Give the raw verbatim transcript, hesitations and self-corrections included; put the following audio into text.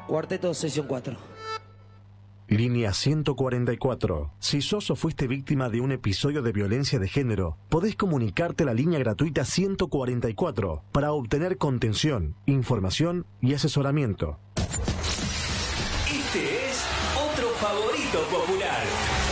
Cuarteto sesión cuatro. Línea ciento cuarenta y cuatro. Si sos o fuiste víctima de un episodio de violencia de género, podés comunicarte a la línea gratuita ciento cuarenta y cuatro para obtener contención, información y asesoramiento. Este es otro favorito popular.